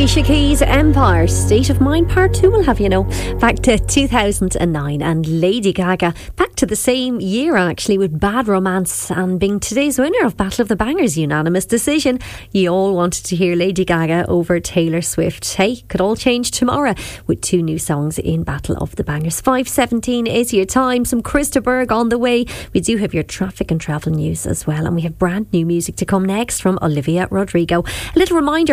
Alicia Keys' Empire State of Mind Part 2 will have you know back to 2009, and Lady Gaga back to the same year actually with Bad Romance, and being today's winner of Battle of the Bangers unanimous decision. You all wanted to hear Lady Gaga over Taylor Swift. Hey, could all change tomorrow with two new songs in Battle of the Bangers. 5:17 is your time. Some Krista Berg on the way. We do have your traffic and travel news as well, and we have brand new music to come next from Olivia Rodrigo. A little reminder